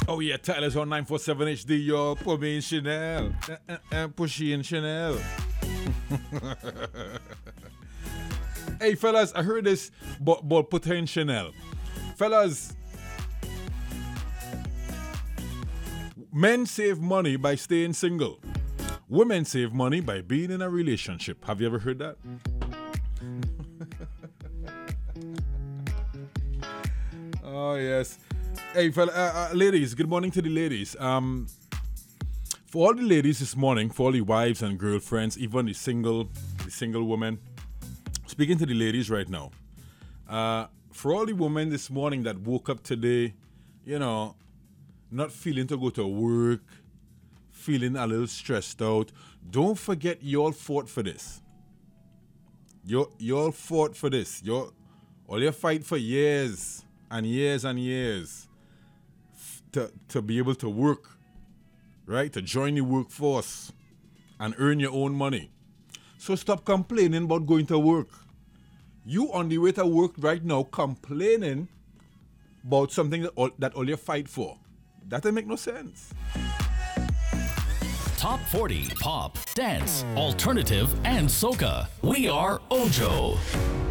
Oh yeah, Tyler's on 947 HD, yo. Put me in Chanel. Pushy in Chanel. Hey, fellas, I heard this, but put her in Chanel. Fellas, men save money by staying single. Women save money by being in a relationship. Have you ever heard that? Oh, yes. Hey, ladies, good morning to the ladies. For all the ladies this morning, for all the wives and girlfriends, even the single women, speaking to the ladies right now. For all the women this morning that woke up today, not feeling to go to work, feeling a little stressed out, don't forget you all fought for this. You all fought for this. All you fight for years and years and years to be able to work, right? To join the workforce and earn your own money. So stop complaining about going to work. You on the way to work right now complaining about something that all you fight for. That doesn't make no sense. Top 40, pop, dance, alternative, and soca. We are Ojo.